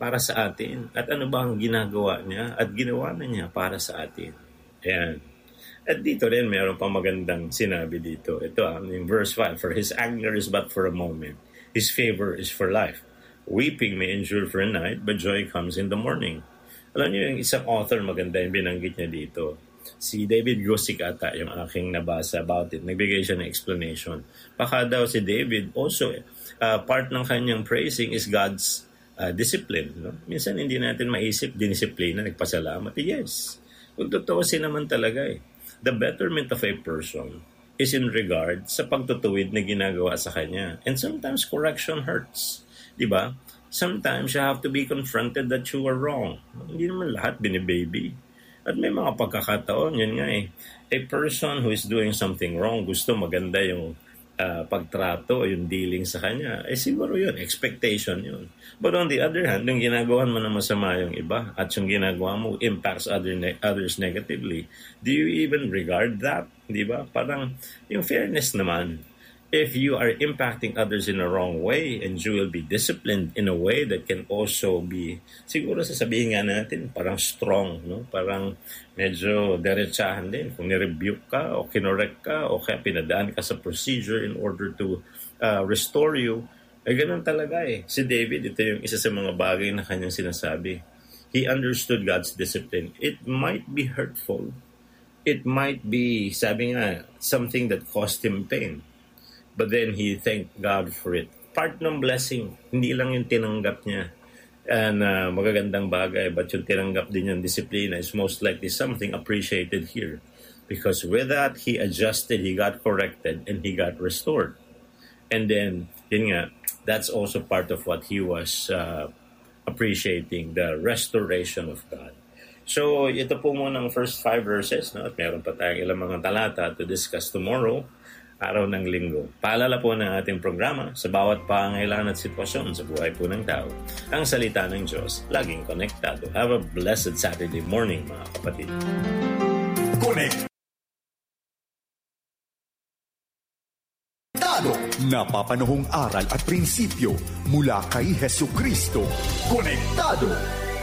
para sa atin. At ano ba ang ginagawa niya? At ginawa na niya para sa atin. Ayan. At dito rin, mayroon pang magandang sinabi dito. Ito, in verse 5, "For his anger is but for a moment. His favor is for life. Weeping may endure for a night, but joy comes in the morning." Alam niyo, yung isang author, maganda yung binanggit niya dito. Si David Gusick ata yung aking nabasa about it. Nagbigay siya ng explanation. Baka daw si David also, part ng kanyang praising is God's discipline. No? Minsan hindi natin maisip, dinisiplina, nagpasalamat. Yes. Kung totoosin naman talaga the betterment of a person is in regard sa pagtutuwid na ginagawa sa kanya. And sometimes correction hurts. Diba? Sometimes you have to be confronted that you are wrong. Hindi naman lahat binibaby. At may mga pagkakataon, yun nga a person who is doing something wrong, gusto maganda yung pagtrato, yung dealing sa kanya, siguro yun, expectation yun. But on the other hand, yung ginagawa mo na masama yung iba at yung ginagawa mo impacts others negatively, do you even regard that? Di ba? Parang yung fairness naman, if you are impacting others in a wrong way and you will be disciplined in a way that can also be, siguro sasabihin nga natin, parang strong, no? Parang medyo diretsahan din. Kung nirebuke ka o kinorek ka o kaya pinadaan ka sa procedure in order to restore you, ganun talaga Si David, ito yung isa sa mga bagay na kanyang sinasabi. He understood God's discipline. It might be hurtful. It might be, sabi nga, something that caused him pain. But then he thanked God for it. Part ng blessing, hindi lang yung tinanggap niya na magagandang bagay, but yung tinanggap din yung disiplina is most likely something appreciated here. Because with that, he adjusted, he got corrected, and he got restored. And then, yun nga, that's also part of what he was appreciating, the restoration of God. So, ito po muna ang first 5 verses, no? At meron pa tayong ilang mga talata to discuss tomorrow, araw ng linggo. Paalala po ng ating programa sa bawat pangailangan at sitwasyon sa buhay po ng tao. Ang salita ng Diyos, laging konektado. Have a blessed Saturday morning, mga kapatid. Konektado! Napapanahong aral at prinsipyo mula kay Jesucristo. Konektado!